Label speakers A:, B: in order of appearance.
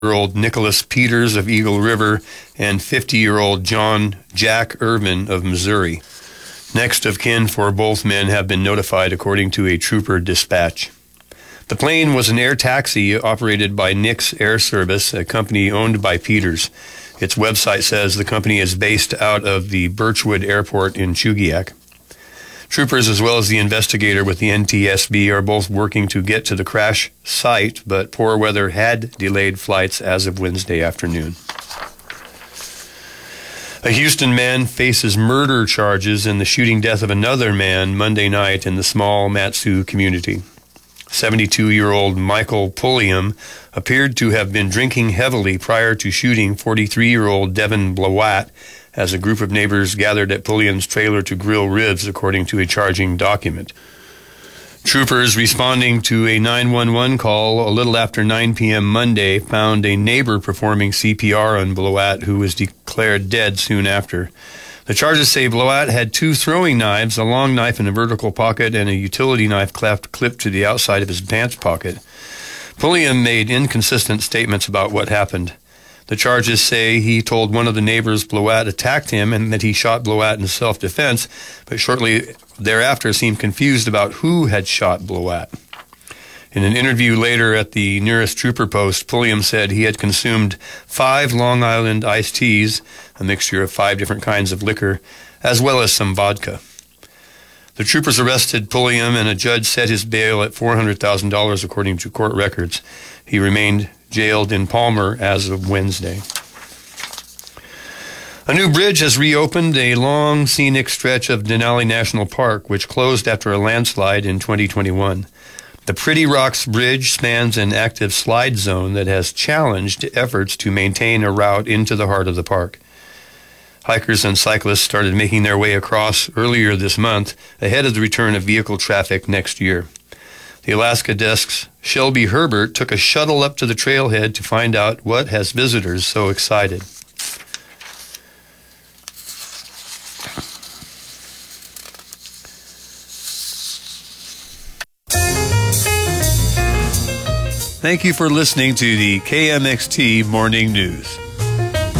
A: year-old Nicholas Peters of Eagle River and 50-year-old John Jack Irvin of Missouri. Next of kin for both men have been notified, according to a trooper dispatch. The plane was an air taxi operated by Nix Air Service, a company owned by Peters. Its website says the company is based out of the Birchwood Airport in Chugiak. Troopers, as well as the investigator with the NTSB, are both working to get to the crash site, but poor weather had delayed flights as of Wednesday afternoon. A Houston man faces murder charges in the shooting death of another man Monday night in the small Matsu community. 72-year-old Michael Pulliam appeared to have been drinking heavily prior to shooting 43-year-old Devin Blawat as a group of neighbors gathered at Pulliam's trailer to grill ribs, according to a charging document. Troopers responding to a 911 call a little after 9 p.m. Monday found a neighbor performing CPR on Blawat, who was declared dead soon after. The charges say Blawat had 2 throwing knives, a long knife in a vertical pocket, and a utility knife clipped to the outside of his pants pocket. Pulliam made inconsistent statements about what happened. The charges say he told one of the neighbors Blawat attacked him and that he shot Blawat in self-defense, but shortly thereafter seemed confused about who had shot Blawat. In an interview later at the nearest trooper post, Pulliam said he had consumed 5 Long Island iced teas, a mixture of 5 different kinds of liquor, as well as some vodka. The troopers arrested Pulliam, and a judge set his bail at $400,000, according to court records. He remained jailed in Palmer as of Wednesday. A new bridge has reopened a long scenic stretch of Denali National Park, which closed after a landslide in 2021. The Pretty Rocks Bridge spans an active slide zone that has challenged efforts to maintain a route into the heart of the park. Hikers and cyclists started making their way across earlier this month, ahead of the return of vehicle traffic next year. The Alaska Desk's Shelby Herbert took a shuttle up to the trailhead to find out what has visitors so excited. Thank you for listening to the KMXT Morning News.